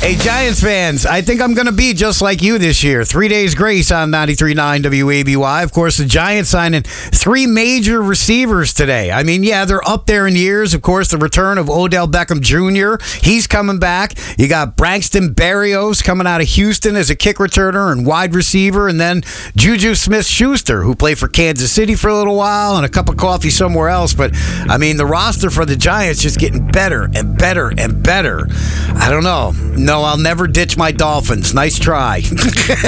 Hey, Giants fans, I think I'm going to be just like you this year. 3 days grace on 93.9 WABY. Of course, the Giants signing 3 major receivers today. I mean, yeah, they're up there in years. Of course, the return of Odell Beckham Jr., he's coming back. You got Braxton Berrios coming out of Houston as a kick returner and wide receiver. And then Juju Smith-Schuster, who played for Kansas City for a little while and a cup of coffee somewhere else. But, I mean, the roster for the Giants just getting better and better and better. I don't know. No, I'll never ditch my Dolphins. Nice try.